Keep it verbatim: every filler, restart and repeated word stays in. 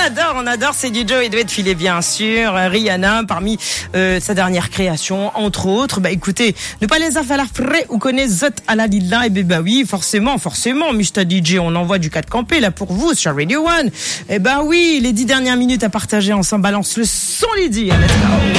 adore, on adore, c'est du Joe et Duet de filet bien sûr. Rihanna parmi euh, sa dernière création, entre autres. Bah écoutez, ne pas les affaires frais ou connaît Zot à la Lila et ben bah oui, forcément, forcément, mister D J, on envoie du quatre campé là pour vous sur Radio One. Et ben oui, les dix dernières minutes à partager ensemble, balance le son Lydie. Let's go.